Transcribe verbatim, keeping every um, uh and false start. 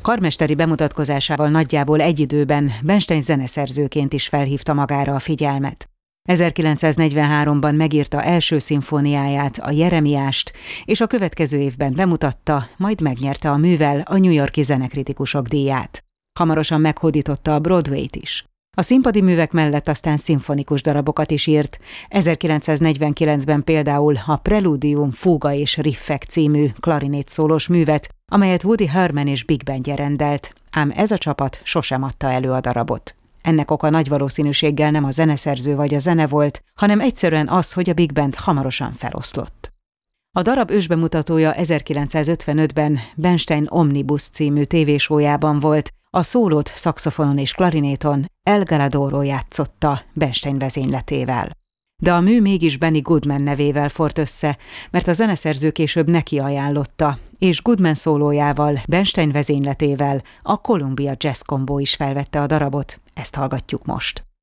Karmesteri bemutatkozásával nagyjából egy időben Bernstein zeneszerzőként is felhívta magára a figyelmet. ezerkilencszáznegyvenháromban megírta első szimfóniáját, a Jeremiást, és a következő évben bemutatta, majd megnyerte a művel a New York-i zenekritikusok díját. Hamarosan meghódította a Broadwayt is. A színpadi művek mellett aztán szimfonikus darabokat is írt. ezerkilencszáznegyvenkilencben például a Preludium, Fúga és Riffek című klarinétszólós művet, amelyet Woody Herman és Big Bandje rendelt, ám ez a csapat sosem adta elő a darabot. Ennek oka nagy valószínűséggel nem a zeneszerző vagy a zene volt, hanem egyszerűen az, hogy a Big Band hamarosan feloszlott. A darab ősbemutatója ezerkilencszázötvenötben Bernstein Omnibus című tévésójában volt, a szólót szaxofonon és klarinéton El Galladoro játszotta Bernstein vezényletével. De a mű mégis Benny Goodman nevével fort össze, mert a zeneszerző később neki ajánlotta, és Goodman szólójával, Bernstein vezényletével a Columbia Jazz Combo is felvette a darabot, ezt hallgatjuk most.